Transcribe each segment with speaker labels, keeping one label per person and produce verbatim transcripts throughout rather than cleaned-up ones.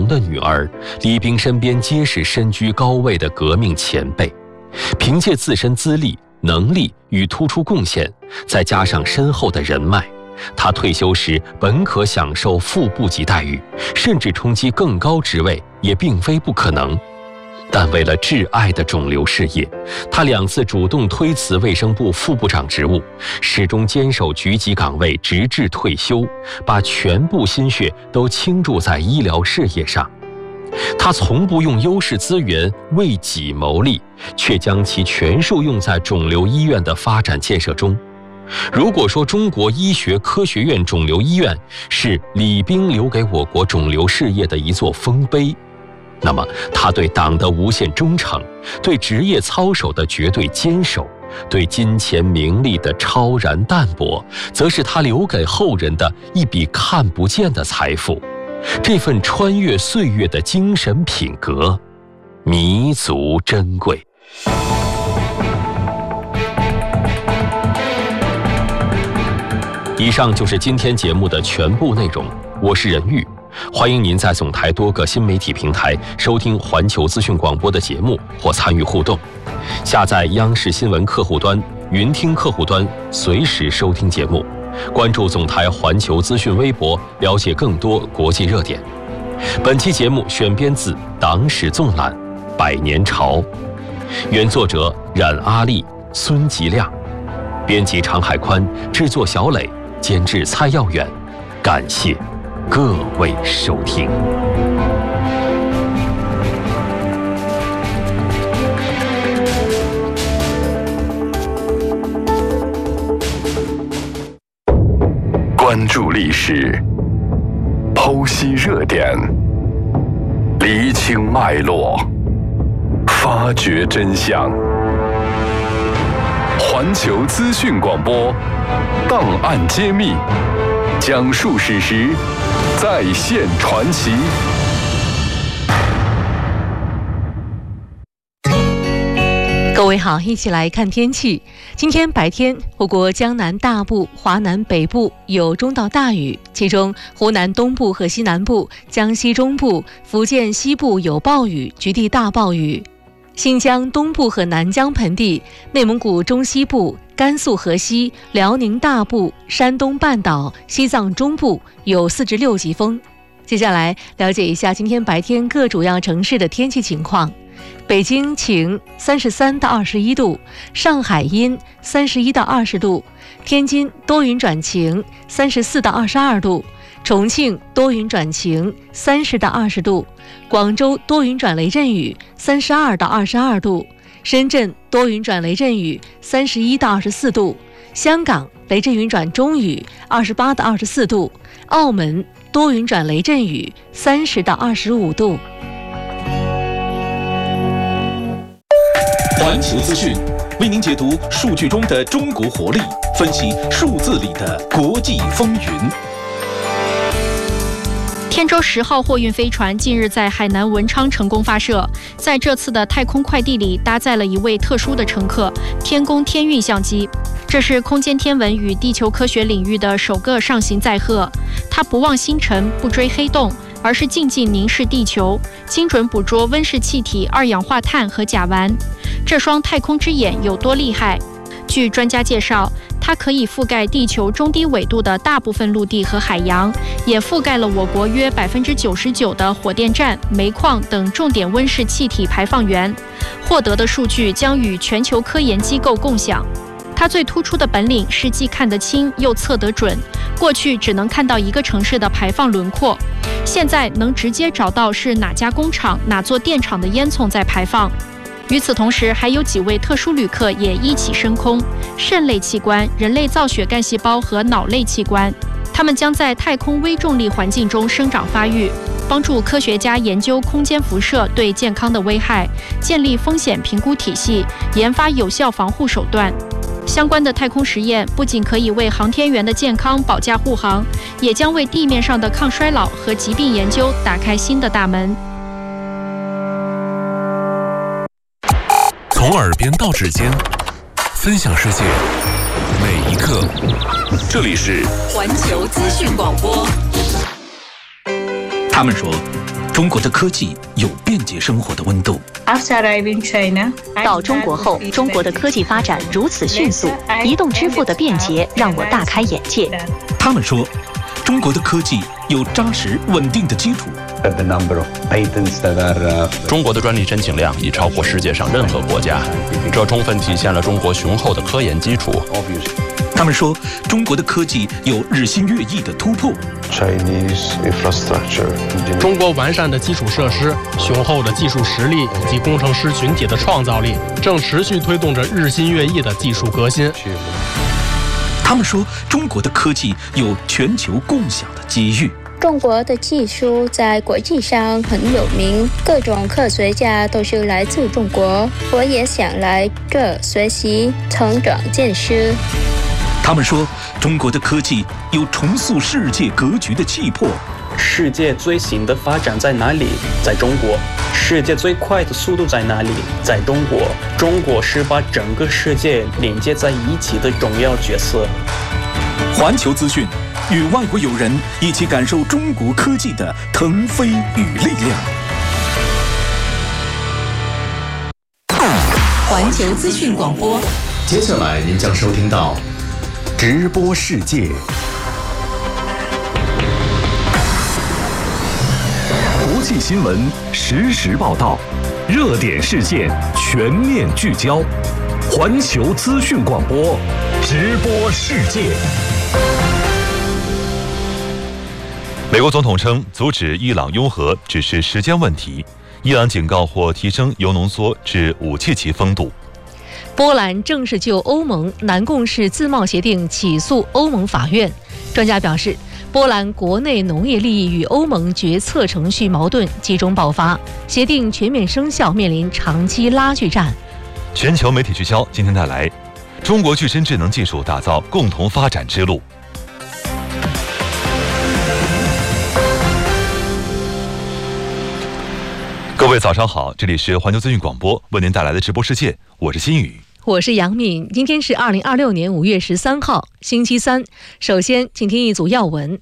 Speaker 1: 的女儿，李冰身边皆是身居高位的革命前辈，凭借自身资历、能力与突出贡献，再加上深厚的人脉，他退休时本可享受副部级待遇，甚至冲击更高职位也并非不可能。但为了挚爱的肿瘤事业，他两次主动推辞卫生部副部长职务，始终坚守局级岗位，直至退休，把全部心血都倾注在医疗事业上。他从不用优势资源为己谋利，却将其全数用在肿瘤医院的发展建设中。如果说中国医学科学院肿瘤医院是李冰留给我国肿瘤事业的一座丰碑，那么他对党的无限忠诚，对职业操守的绝对坚守，对金钱名利的超然淡泊，则是他留给后人的一笔看不见的财富。这份穿越岁月的精神品格，弥足珍贵。以上就是今天节目的全部内容，我是任玉。欢迎您在总台多个新媒体平台收听环球资讯广播的节目或参与互动。下载央视新闻客户端、云听客户端，随时收听节目。关注总台环球资讯微博，了解更多国际热点。本期节目选编自《党史纵览》百年潮，原作者冉阿丽、孙吉亮，编辑常海宽，制作小磊，监制蔡耀远。感谢各位收听。
Speaker 2: 关注历史，剖析热点，厘清脉络，发掘真相。环球资讯广播，档案揭秘，讲述史实，再现传奇。
Speaker 3: 各位好，一起来看天气。今天白天，我国江南大部、华南北部有中到大雨，其中湖南东部和西南部、江西中部、福建西部有暴雨，局地大暴雨。新疆东部和南疆盆地、内蒙古中西部、甘肃河西、辽宁大部、山东半岛、西藏中部有四至六级风。接下来了解一下今天白天各主要城市的天气情况。北京晴，三十三到二十一度；上海阴，三十一到二十度；天津多云转晴，三十四到二十二度；重庆多云转晴，三十到二十度；广州多云转雷阵雨，三十二到二十二度；深圳多云转雷阵雨，三十一到二十四度；香港雷阵雨转中雨，二十八到二十四度；澳门多云转雷阵雨，三十到二十五度。
Speaker 4: 环球资讯为您解读数据中的中国活力，分析数字里的国际风云。
Speaker 5: 天舟十号货运飞船近日在海南文昌成功发射，在这次的太空快递里搭载了一位特殊的乘客——天宫天运相机。这是空间天文与地球科学领域的首个上行载荷，它不望星辰，不追黑洞，而是静静凝视地球，精准捕捉温室气体、二氧化碳和甲烷。这双太空之眼有多厉害？据专家介绍，它可以覆盖地球中低纬度的大部分陆地和海洋，也覆盖了我国约百分之九十九的火电站、煤矿等重点温室气体排放源。获得的数据将与全球科研机构共享。它最突出的本领是既看得清又测得准。过去只能看到一个城市的排放轮廓，现在能直接找到是哪家工厂、哪座电厂的烟囱在排放。与此同时，还有几位特殊旅客也一起升空：肾类器官、人类造血干细胞和脑类器官。它们将在太空微重力环境中生长发育，帮助科学家研究空间辐射对健康的危害，建立风险评估体系，研发有效防护手段。相关的太空实验不仅可以为航天员的健康保驾护航，也将为地面上的抗衰老和疾病研究打开新的大门。
Speaker 6: 从耳边到指尖，分享世界每一刻。这里是
Speaker 7: 环球资讯广播。
Speaker 4: 他们说， 中国的科技有便捷生活的温度。
Speaker 7: 到中国后，中国的科技发展如此迅速，移动支付的便捷让我大开眼界。
Speaker 4: 他们说，中国的科技有扎实稳定的基础。
Speaker 8: 中国的专利申请量已超过世界上任何国家，这充分体现了中国雄厚的科研基础。
Speaker 4: 他们说，中国的科技有日新月异的突破。
Speaker 9: 中国完善的基础设施、雄厚的技术实力以及工程师群体的创造力，正持续推动着日新月异的技术革新。
Speaker 4: 他们说，中国的科技有全球共享的机遇。
Speaker 10: 中国的技术在国际上很有名，各种科学家都是来自中国。我也想来这学习、成长见识。
Speaker 4: 他们说，中国的科技有重塑世界格局的气魄。
Speaker 11: 世界最新的发展在哪里？在中国。世界最快的速度在哪里？在中国。中国是把整个世界连接在一起的重要角色。
Speaker 4: 环球资讯，与外国友人一起感受中国科技的腾飞与力量。
Speaker 3: 环球资讯广播，
Speaker 12: 接下来您将收听到直播世界。国际新闻实时报道，热点事件全面聚焦。环球资讯广播，直播世界。
Speaker 13: 美国总统称，阻止伊朗拥核只是时间问题。伊朗警告或提升铀浓缩至武器级风度。
Speaker 3: 波兰正式就欧盟南共识自贸协定起诉欧盟法院。专家表示，波兰国内农业利益与欧盟决策程序矛盾集中爆发，协定全面生效面临长期拉锯战。
Speaker 13: 全球媒体聚焦，今天带来中国具身智能技术打造共同发展之路。各位早上好，这里是环球资讯广播为您带来的直播世界，我是新宇，
Speaker 3: 我是杨敏。今天是二零二六年五月十三号，星期三。首先，请听一组要闻。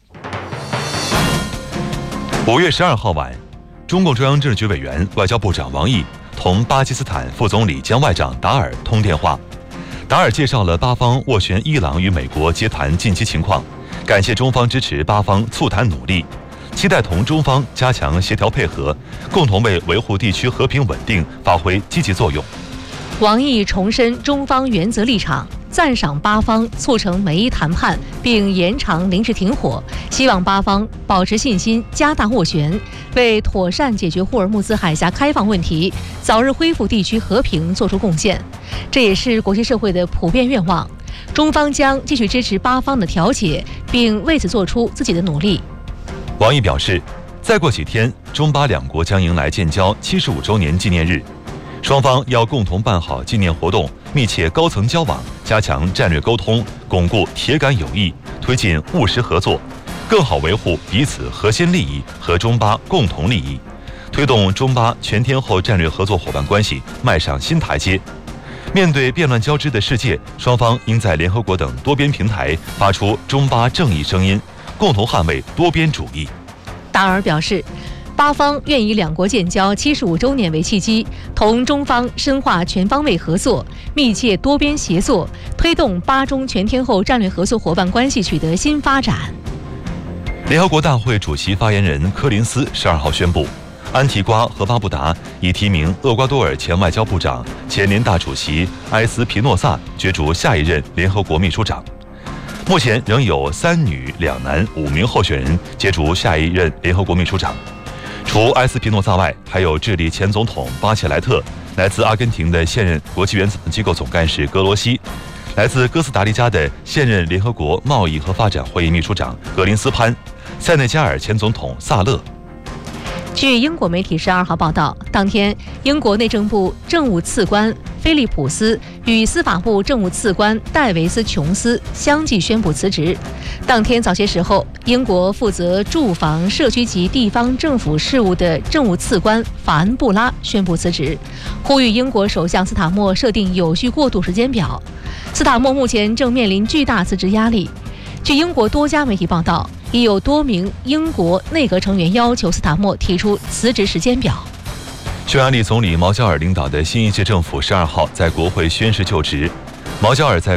Speaker 13: 五月十二号晚，中共中央政治局委员、外交部长王毅同巴基斯坦副总理兼外长达尔通电话。达尔介绍了巴方斡旋伊朗与美国接谈近期情况，感谢中方支持巴方促谈努力，期待同中方加强协调配合，共同为维护地区和平稳定发挥积极作用。
Speaker 3: 王毅重申中方原则立场，赞赏巴方促成美伊谈判并延长临时停火，希望巴方保持信心，加大斡旋，为妥善解决霍尔木兹海峡开放问题，早日恢复地区和平做出贡献。这也是国际社会的普遍愿望。中方将继续支持巴方的调解，并为此做出自己的努力。
Speaker 13: 王毅表示，再过几天，中巴两国将迎来建交七十五周年纪念日，双方要共同办好纪念活动，密切高层交往，加强战略沟通，巩固铁杆友谊，推进务实合作，更好维护彼此核心利益和中巴共同利益，推动中巴全天候战略合作伙伴关系迈上新台阶。面对变乱交织的世界，双方应在联合国等多边平台发出中巴正义声音，共同捍卫多边主义。
Speaker 3: 达尔表示，巴方愿以两国建交七十五周年为契机，同中方深化全方位合作，密切多边协作，推动巴中全天候战略合作伙伴关系取得新发展。
Speaker 13: 联合国大会主席发言人柯林斯十二号宣布，安提瓜和巴布达已提名厄瓜多尔前外交部长、前联大主席埃斯皮诺萨角逐下一任联合国秘书长。目前仍有三女两男五名候选人角逐下一任联合国秘书长。除埃斯皮诺萨外，还有智利前总统巴切莱特，来自阿根廷的现任国际原子能机构总干事格罗西，来自哥斯达黎加的现任联合国贸易和发展会议秘书长格林斯潘，塞内加尔前总统萨勒。
Speaker 3: 据英国媒体十二号报道，当天，英国内政部政务次官菲利普斯与司法部政务次官戴维斯·琼斯相继宣布辞职。当天早些时候，英国负责住房、社区及地方政府事务的政务次官法恩·布拉宣布辞职，呼吁英国首相斯塔默设定有序过渡时间表。斯塔默目前正面临巨大辞职压力。据英国多家媒体报道，已已有多名英国内阁成员要求斯塔默提出辞职时间表。
Speaker 13: 匈牙利总理毛焦尔领导的新一届政府十二号在国会宣誓就职。毛焦尔在